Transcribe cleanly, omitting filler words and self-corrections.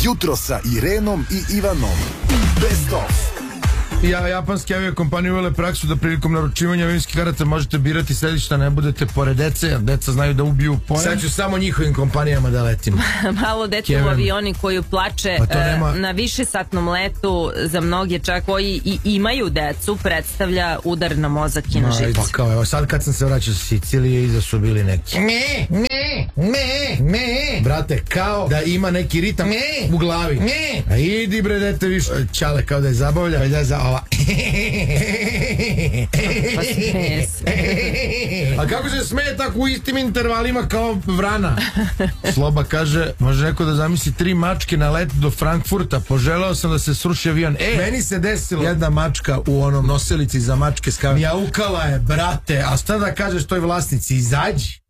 Jutro sa Irenom i Ivanom. Best of. Japanske aviokompanije uvele praksu da prilikom naručivanja avionskih karata možete birati sedišta, ne budete pored dece, deca znaju da ubiju pojam. Sad ću samo njihovim kompanijama da letim. Malo dete u avioni koju plače na višesatnom letu, za mnoge čak koji i imaju decu, predstavlja udar na mozak i na živce. Pa kao, evo sad kad sam se vraćao sa Sicilije, iza su bili neki brate, kao da ima neki ritam u glavi. A idi bre dete više. Čale kao da je zabavlja, da je za ova. Pa smeje se. A kako se smeje tako u istim intervalima kao vrana? Sloba kaže, može neko da zamisli 3 mačke na let do Frankfurta, poželeo sam da se sruši avion. Meni se desilo, jedna mačka u onom nosilici za mačke skavi, mjaukala je, brate, a šta da kažeš toj vlasnici, izađi.